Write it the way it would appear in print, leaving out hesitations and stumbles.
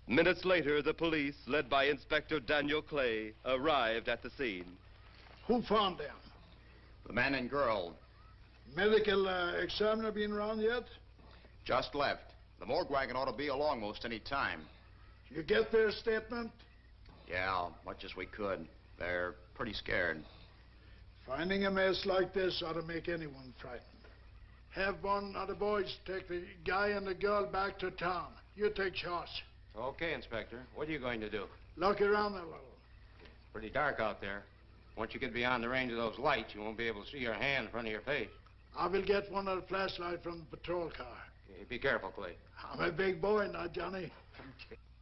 Minutes later, the police, led by Inspector Daniel Clay, arrived at the scene. Who found them? The man and girl. Medical examiner been around yet? Just left. The morgue wagon ought to be along most any time. You get their statement? Yeah, much as we could. They're pretty scared. Finding a mess like this ought to make anyone frightened. Have one of the boys take the guy and the girl back to town. You take charge. Okay, Inspector. What are you going to do? Look around a little. Pretty dark out there. Once you get beyond the range of those lights, you won't be able to see your hand in front of your face. I will get one of the flashlights from the patrol car. Okay, be careful, Clay. I'm a big boy now, Johnny. Okay.